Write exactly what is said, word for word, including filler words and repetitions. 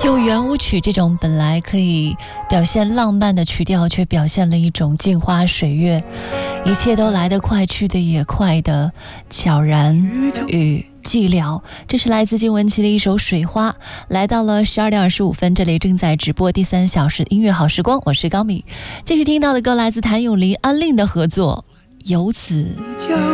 用圆舞曲这种本来可以表现浪漫的曲调，却表现了一种镜花水月，一切都来得快，去得也快的悄然与寂寥。这是来自金玟岐的一首《水花》。来到了十二点二十五分，这里正在直播第三小时音乐好时光，我是高敏。继续听到的歌来自谭咏麟、安令的合作《游子》。